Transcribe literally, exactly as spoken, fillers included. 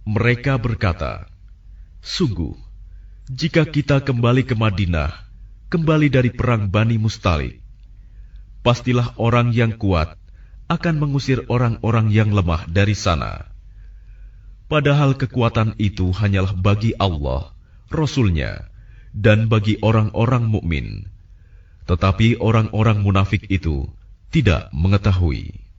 Mereka berkata, "Sungguh, jika kita kembali ke Madinah, kembali dari perang Bani Mustalik, pastilah orang yang kuat akan mengusir orang-orang yang lemah dari sana. Padahal kekuatan itu hanyalah bagi Allah, Rasul-Nya, dan bagi orang-orang mukmin. Tetapi orang-orang munafik itu tidak mengetahui."